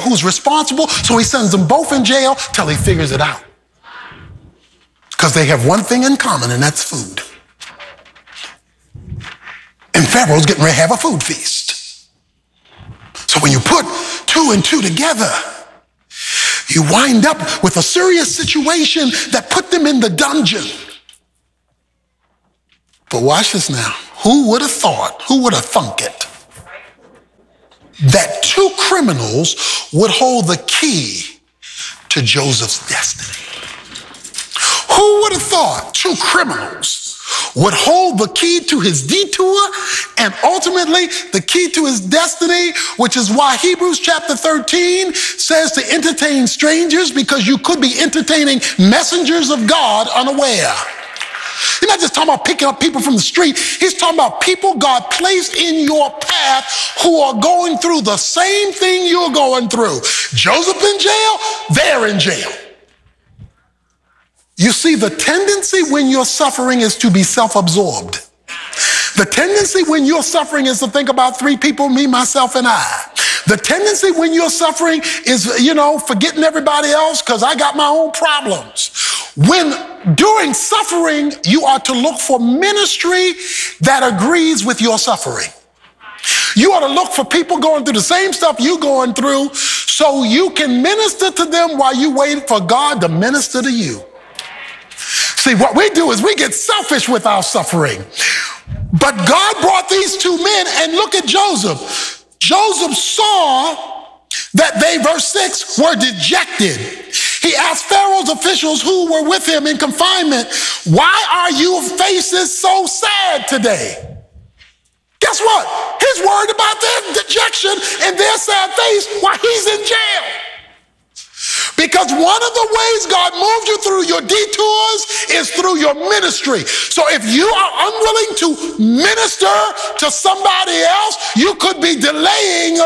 who's responsible, so he sends them both in jail till he figures it out. Because they have one thing in common, and that's food. And Pharaoh's getting ready to have a food feast. So when you put 2 and 2 together, you wind up with a serious situation that put them in the dungeon. But watch this now. Who would have thought, who would have thunk it, that 2 criminals would hold the key to Joseph's destiny? Who would have thought 2 criminals would hold the key to his detour and ultimately the key to his destiny, which is why Hebrews chapter 13 says to entertain strangers, because you could be entertaining messengers of God unaware. He's not just talking about picking up people from the street. He's talking about people God placed in your path who are going through the same thing you're going through. Joseph in jail, they're in jail. You see, the tendency when you're suffering is to be self-absorbed. The tendency when you're suffering is to think about 3 people, me, myself, and I. The tendency when you're suffering is, forgetting everybody else because I got my own problems. When during suffering, you are to look for ministry that agrees with your suffering. You ought to look for people going through the same stuff you're going through so you can minister to them while you wait for God to minister to you. See, what we do is we get selfish with our suffering. But God brought these 2 men, and look at Joseph. Joseph saw that they, verse 6, were dejected. He asked Pharaoh's officials who were with him in confinement, "Why are your faces so sad today?" Guess what? He's worried about their dejection and their sad face while he's in jail. Because one of the ways God moves you through your detours is through your ministry. So if you are unwilling to minister to somebody else, you could be delaying